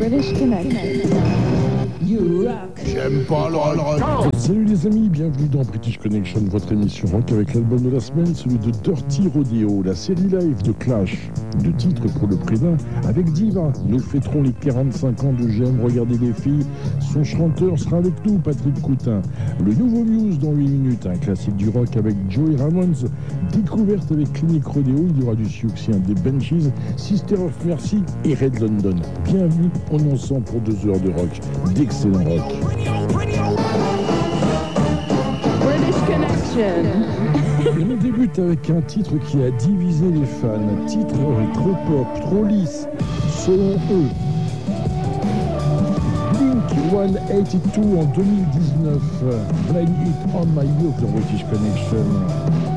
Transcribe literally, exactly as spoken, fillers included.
British Connection. You rock. J'aime pas le rock. Salut les amis, bienvenue dans British Connection, votre émission rock avec l'album de la semaine, celui de Dirty Rodeo, la série live de Clash. Deux titres pour le prix d'un avec Diva. Nous fêterons les quarante-cinq ans de J'aime regarder les filles. Son chanteur sera avec nous, Patrick Coutin. Le nouveau Muse dans huit minutes, un classique du rock avec Joey Ramones. Découverte avec Clinic Rodeo, il y aura du succès des Benchies, Sister of Mercy et Red London. Bienvenue, on est ensemble pour deux heures de rock, d'excellent rock. British Connection. Et on débute avec un titre qui a divisé les fans. Un titre trop pop, trop lisse, selon eux. Blink cent quatre-vingt-douze en deux mille dix-neuf. Blind It on My Youth dans British Connection.